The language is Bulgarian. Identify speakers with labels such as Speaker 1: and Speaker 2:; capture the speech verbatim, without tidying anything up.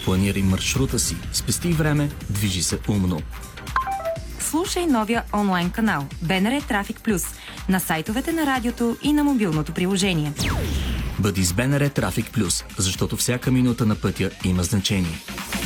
Speaker 1: Планирай маршрута си, спести време, движи се умно.
Speaker 2: Слушай новия онлайн канал БНР Трафик Плюс на сайтовете на радиото и на мобилното приложение.
Speaker 1: Бъди с БНР Трафик Плюс, защото всяка минута на пътя има значение.